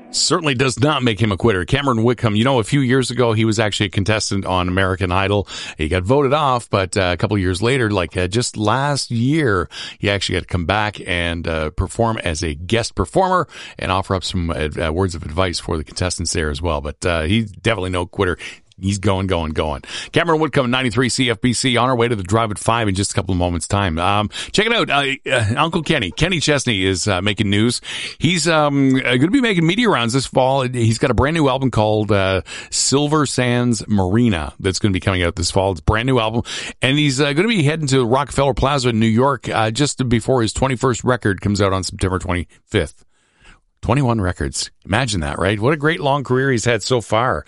Certainly does not make him a quitter. Cameron Whitcomb, a few years ago, he was actually a contestant on American Idol. He got voted off, but a couple of years later, just last year, he actually had to come back and perform as a guest performer and offer up some words of advice for the contestants there as well. But he's definitely no quitter. He's going. Cameron Whitcomb, 93 CFBC, on our way to the Drive at 5 in just a couple of moments' time. Check it out. Uncle Kenny Chesney is making news. He's going to be making media rounds this fall. He's got a brand new album called Silver Sands Marina that's going to be coming out this fall. It's a brand new album. And he's going to be heading to Rockefeller Plaza in New York just before his 21st record comes out on September 25th. 21 records. Imagine that, right? What a great long career he's had so far.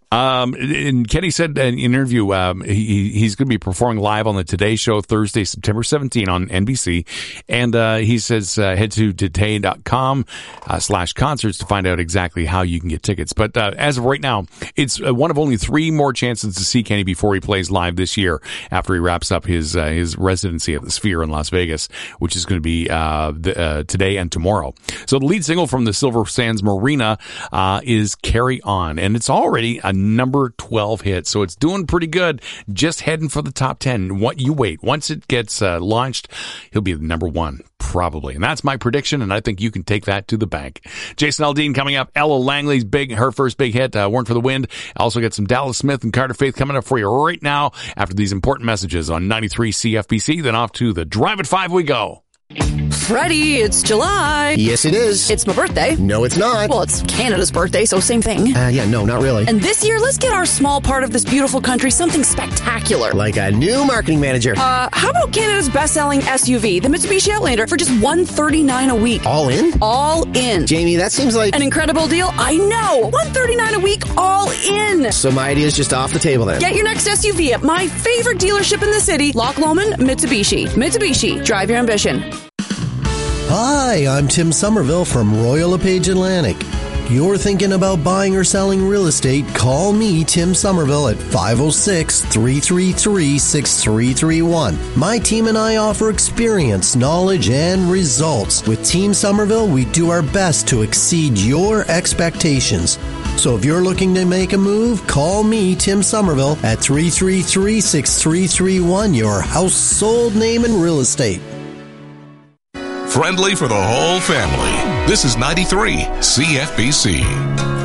And Kenny said in an interview, he's going to be performing live on the Today Show Thursday, September 17 on NBC. And he says head to today.com/concerts to find out exactly how you can get tickets. But as of right now, it's one of only 3 more chances to see Kenny before he plays live this year after he wraps up his residency at the Sphere in Las Vegas, which is going to be today and tomorrow. So the lead single from the Silver Sands Marina is Carry On, and it's already a number 12 hit, so it's doing pretty good, just heading for the top 10. What you wait, once it gets launched, he'll be the number 1 probably, and that's my prediction, and I think you can take that to the bank. Jason Aldean coming up. Ella Langley's her first big hit, Weren't for the Wind. Also got some Dallas Smith and Carter Faith coming up for you right now after these important messages on 93 CFBC. Then off to the Drive at 5 we go. Freddie, it's July. Yes, it is. It's my birthday. No, it's not. Well, it's Canada's birthday, so same thing. No, not really. And this year, let's get our small part of this beautiful country something spectacular. Like a new marketing manager. How about Canada's best-selling SUV, the Mitsubishi Outlander, for just $139 a week? All in? All in. Jamie, that seems like an incredible deal. I know. $139 a week, all in. So my idea is just off the table then. Get your next SUV at my favorite dealership in the city, Loch Lomond Mitsubishi. Mitsubishi, drive your ambition. Hi, I'm Tim Somerville from Royal LePage Atlantic. You're thinking about buying or selling real estate, call me, Tim Somerville, at 506-333-6331. My team and I offer experience, knowledge, and results. With Team Somerville, we do our best to exceed your expectations. So if you're looking to make a move, call me, Tim Somerville, at 333-6331, your household name in real estate. Friendly for the whole family. This is 93 CFBC.